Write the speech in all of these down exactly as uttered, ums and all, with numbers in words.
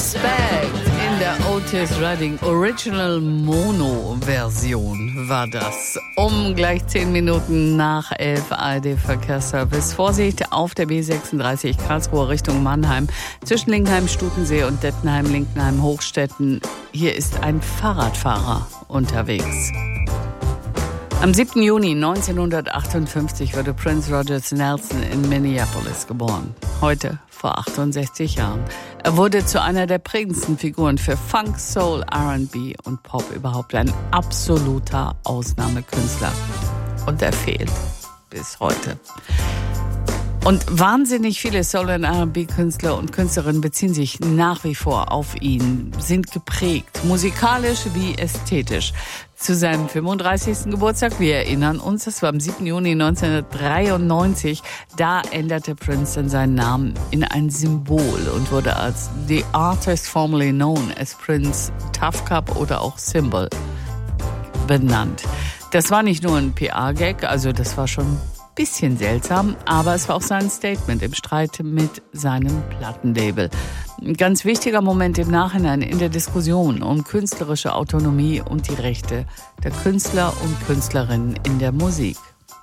Respect in der Otis Redding Original Mono Version war das. Um gleich zehn Minuten nach elf A R D Verkehrsservice. Vorsicht auf der B sechsunddreißig Karlsruhe Richtung Mannheim. Zwischen Linkenheim, Stutensee und Dettenheim, Linkenheim, Hochstetten. Hier ist ein Fahrradfahrer unterwegs. Am siebten Juni neunzehnhundertachtundfünfzig wurde Prince Rogers Nelson in Minneapolis geboren. Heute vor achtundsechzig Jahren. Er wurde zu einer der prägendsten Figuren für Funk, Soul, R and B und Pop überhaupt. Ein absoluter Ausnahmekünstler. Und er fehlt bis heute. Und wahnsinnig viele Soul- und R and B-Künstler und Künstlerinnen beziehen sich nach wie vor auf ihn, sind geprägt, musikalisch wie ästhetisch. Zu seinem fünfunddreißigsten Geburtstag, wir erinnern uns, das war am siebten Juni neunzehnhundertdreiundneunzig, da änderte Prince dann seinen Namen in ein Symbol und wurde als The Artist Formerly Known as Prince Tough Cup oder auch Symbol benannt. Das war nicht nur ein P R-Gag, also das war schon bisschen seltsam, aber es war auch sein Statement im Streit mit seinem Plattenlabel. Ein ganz wichtiger Moment im Nachhinein in der Diskussion um künstlerische Autonomie und die Rechte der Künstler und Künstlerinnen in der Musik.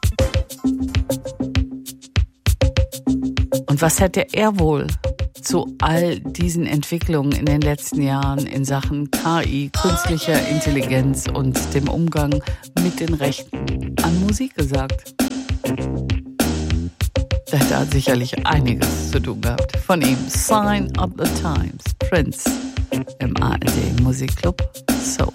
Und was hätte er wohl zu all diesen Entwicklungen in den letzten Jahren in Sachen K I, künstlicher Intelligenz und dem Umgang mit den Rechten an Musik gesagt? Da hat er sicherlich einiges zu tun gehabt. Von ihm Sign of the Times, Prince im A R D Musikclub Soul.